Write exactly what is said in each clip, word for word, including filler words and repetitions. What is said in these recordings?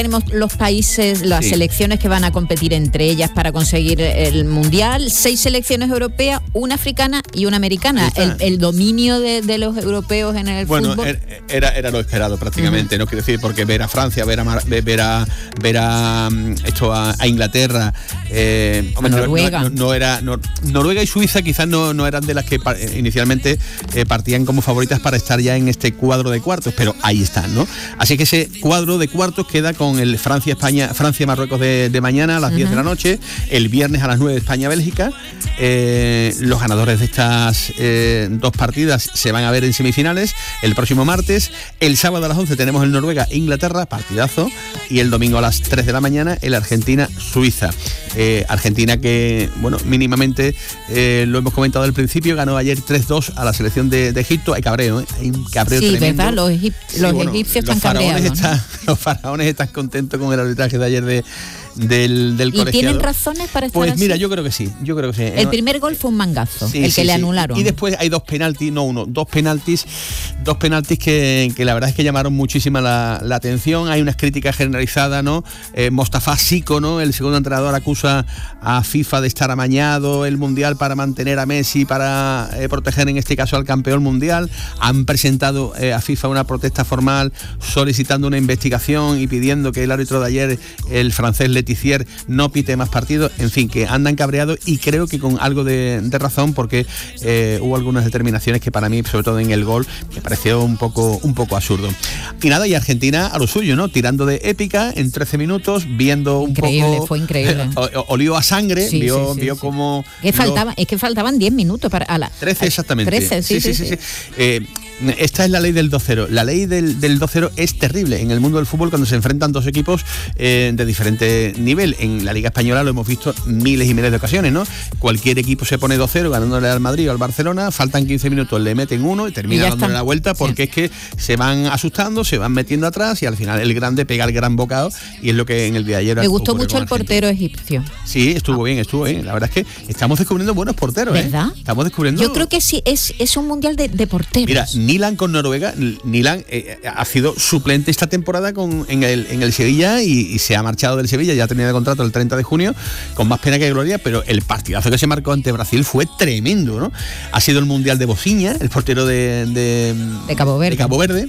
Tenemos los países, las Sí. selecciones que van a competir entre ellas para conseguir el Mundial. Seis selecciones europeas, una africana y una americana. El, el dominio de, de los europeos en el bueno, fútbol. era, era lo esperado prácticamente, uh-huh. no quiero decir, porque ver a Francia, ver a Mar, ver a ver a esto a, a Inglaterra, eh, a Noruega. No, no, no era no, Noruega y Suiza quizás no, no eran de las que par, inicialmente eh, partían como favoritas para estar ya en este cuadro de cuartos, pero ahí están, ¿no? Así que ese cuadro de cuartos queda con el Francia España Francia Marruecos de, de mañana a las uh-huh. diez de la noche, el viernes a las nueve España Bélgica. Eh, los ganadores de estas eh, dos partidas se van a ver en semifinales el próximo martes. El sábado a las once tenemos el Noruega Inglaterra, partidazo, y el domingo a las tres de la mañana el Argentina Suiza. Eh, Argentina que, bueno, mínimamente eh, lo hemos comentado al principio, ganó ayer tres dos a la selección de, de Egipto. Hay cabreo, ¿eh? Hay un cabreo sí, tremendo. ¿verdad? Los, egip- sí, los bueno, egipcios los están cabreados, están, ¿no? Los faraones están contentos con el arbitraje de ayer de del, del ¿Y colegiado. tienen razones para estar Pues así? mira, yo creo que sí, yo creo que sí. El primer gol fue un mangazo, sí, el sí, que le sí. anularon. Y después hay dos penaltis, no uno, dos penaltis, dos penaltis que, que la verdad es que llamaron muchísima la, la atención. Hay unas críticas generalizadas, ¿no? Eh, Mostafa Siko, ¿no? El segundo entrenador acusa a FIFA de estar amañado el Mundial para mantener a Messi, para eh, proteger en este caso al campeón mundial. Han presentado eh, a FIFA una protesta formal solicitando una investigación y pidiendo que el árbitro de ayer, el francés Letizier, no pite más partidos. En fin, que andan cabreados y creo que con algo de, de razón, porque eh, hubo algunas determinaciones que para mí, sobre todo en el gol, me pareció un poco, un poco absurdo. Y nada, y Argentina a lo suyo, ¿no? Tirando de épica en trece minutos, viendo un increíble, poco... fue increíble. Olió a sangre, sí, vio, sí, sí, vio sí. como... Que faltaba, es que faltaban diez minutos para... A la, trece exactamente. trece, sí, sí, sí. sí, sí. Eh, esta es la ley del dos cero. La ley del, del dos cero es terrible en el mundo del fútbol cuando se enfrentan dos equipos eh, de diferente nivel. En la Liga Española lo hemos visto miles y miles de ocasiones, ¿no? Cualquier equipo se pone dos cero ganándole al Madrid o al Barcelona, faltan quince minutos, le meten uno y termina y dándole está. la vuelta, porque sí. es que se van asustando, se van metiendo atrás y al final el grande pega el gran bocado, y es lo que en el día de ayer... Me gustó mucho el portero egipcio. Sí, estuvo ah. bien, estuvo bien. La verdad es que estamos descubriendo buenos porteros, ¿verdad? ¿eh? Estamos descubriendo... Yo creo que sí, es, es un mundial de, de porteros. Mira, Nilan con Noruega, Nilan eh, ha sido suplente esta temporada con, en, el, en el Sevilla y, y se ha marchado del Sevilla, ya tenía de contrato el treinta de junio, con más pena que gloria, pero el partidazo que se marcó ante Brasil fue tremendo, ¿no? Ha sido el Mundial de Bociña, el portero de, de, de Cabo Verde. De Cabo Verde.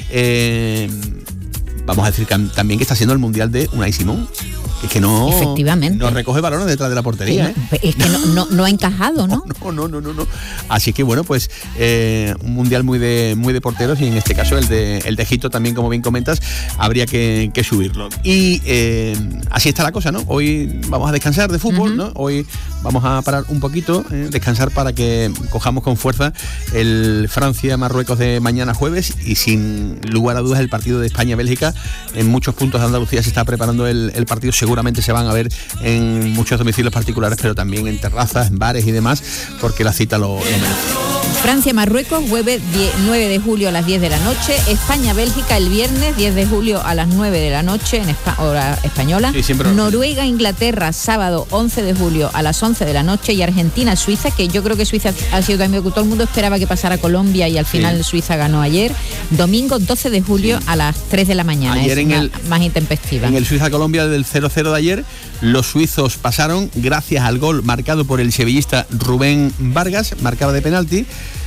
Eh, vamos a decir que, también que está siendo el Mundial de Unai Simón. Es que no, efectivamente, no recoge balones detrás de la portería, ¿eh? Es que no, no, no ha encajado, ¿no? No, no, no, no, no. Así que bueno, pues eh, un mundial muy de muy de porteros, y en este caso el de el de Egipto también, como bien comentas, habría que, que subirlo. Y eh, así está la cosa, ¿no? Hoy vamos a descansar de fútbol, uh-huh. ¿no? Hoy vamos a parar un poquito, eh, descansar para que cojamos con fuerza el Francia-Marruecos de mañana jueves, y sin lugar a dudas el partido de España-Bélgica. En muchos puntos de Andalucía se está preparando el, el partido. Seguramente se van a ver en muchos domicilios particulares, pero también en terrazas, en bares y demás, porque la cita lo, lo merece. Francia-Marruecos, jueves nueve de julio a las diez de la noche. España-Bélgica el viernes diez de julio a las nueve de la noche en Espa- hora española. Sí, Noruega-Inglaterra, sábado once de julio a las once de la noche. Y Argentina-Suiza, que yo creo que Suiza ha sido también, que todo el mundo esperaba que pasara Colombia y al final sí. Suiza ganó ayer. Domingo doce de julio sí. a las tres de la mañana. Ayer es en una, el, más intempestiva. En el Suiza-Colombia del cero cero de ayer, los suizos pasaron gracias al gol marcado por el sevillista Rubén Vargas, marcaba de penalti.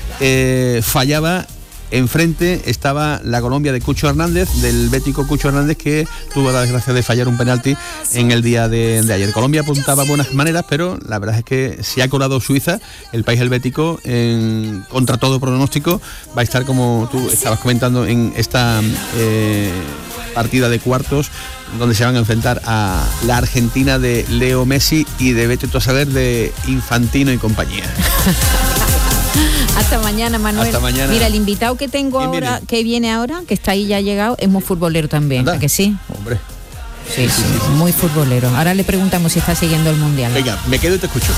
Eh, fallaba enfrente, estaba la Colombia de Cucho Hernández, del bético Cucho Hernández, que tuvo la desgracia de fallar un penalti en el día de, de ayer. Colombia apuntaba buenas maneras, pero la verdad es que se ha colado Suiza, el país helvético, en, contra todo pronóstico. Va a estar, como tú estabas comentando, en esta eh, partida de cuartos, donde se van a enfrentar a la Argentina de Leo Messi y de vete tú a saber de Infantino y compañía. Hasta mañana, Manuel. Hasta mañana. Mira, el invitado que tengo ahora, viene? que viene ahora, que está ahí ya llegado, es muy futbolero también, ¿a que sí? Hombre. Sí, sí, sí, sí, muy futbolero. Ahora le preguntamos si está siguiendo el Mundial. Venga, me quedo y te escucho.